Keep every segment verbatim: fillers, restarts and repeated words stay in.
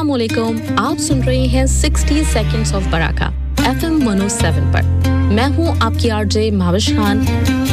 अस्सलामुअलैकुम, आप सुन रहे हैं sixty seconds of Baraka FM one O seven पर। मैं हूं आपकी आरजे माविश खान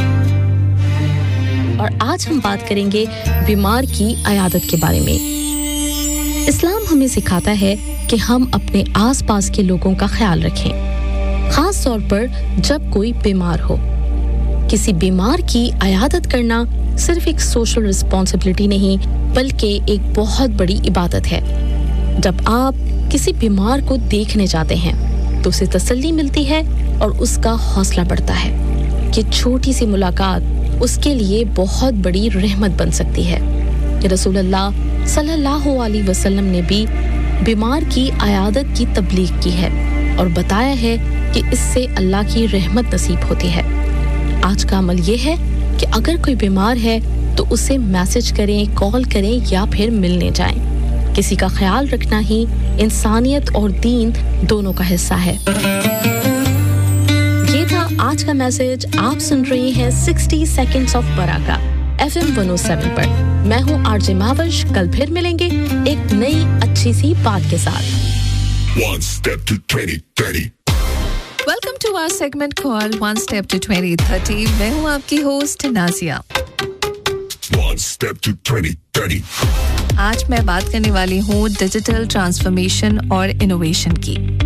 और आज हम बात करेंगे बीमार की अयादत के बारे में। इस्लाम हमें सिखाता है कि हम अपने आसपास के लोगों का ख्याल रखें, खास तौर पर जब कोई बीमार हो। किसी बीमार की अयादत करना सिर्फ एक सोशल रिस्पॉन्सिबिलिटी नहीं, बल्कि एक बहुत बड़ी इबादत है। जब आप किसी बीमार को देखने जाते हैं तो उसे तसल्ली मिलती है और उसका हौसला बढ़ता है। ये छोटी सी मुलाकात उसके लिए बहुत बड़ी रहमत बन सकती है। रसूलुल्लाह सल्लल्लाहु अलैहि वसल्लम ने भी बीमार की अयादत की तबलीग की है और बताया है कि इससे अल्लाह की रहमत नसीब होती है। आज का अमल ये है कि अगर कोई बीमार है तो उसे मैसेज करें, कॉल करें या फिर मिलने जाएं। किसी का ख्याल रखना ही इंसानियत और दीन दोनों का हिस्सा है। ये था आज का मैसेज। आप सुन रहे हैं sixty seconds of Baraka FM one O seven पर। मैं हूं आरजे माविश। कल फिर मिलेंगे एक नई अच्छी सी बात के साथ। One step to twenty thirty. Welcome to our segment called One Step to twenty thirty. मैं हूँ आपकी host Nazia. One step to twenty thirty. आज मैं बात करने वाली हूँ डिजिटल ट्रांसफॉर्मेशन और इनोवेशन की।